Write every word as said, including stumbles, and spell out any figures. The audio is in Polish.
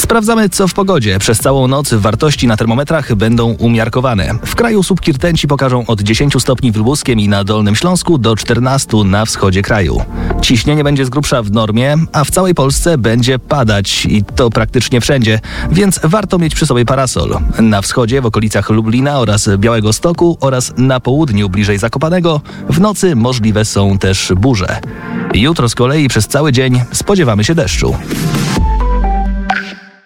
Sprawdzamy, co w pogodzie. Przez całą noc wartości na termometrach będą umiarkowane. W kraju słupki rtęci pokażą od dziesięciu stopni w Lubuskiem i na Dolnym Śląsku do czternastu na wschodzie kraju. Ciśnienie będzie z grubsza w normie, a w całej Polsce będzie padać i to praktycznie wszędzie, więc warto mieć przy sobie parasol. Na wschodzie, w okolicach Lublina oraz Białegostoku oraz na południu bliżej Zakopanego w nocy możliwe są też burze. Jutro z kolei przez cały dzień spodziewamy się deszczu.